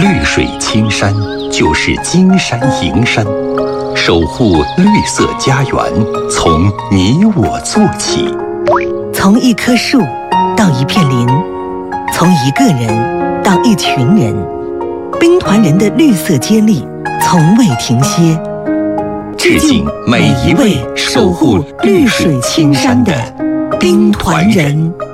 绿水青山就是金山银山，守护绿色家园，从你我做起。 从一棵树到一片林，从一个人到一群人，兵团人的绿色接力从未停歇。 致敬每一位守护绿水青山的兵团人。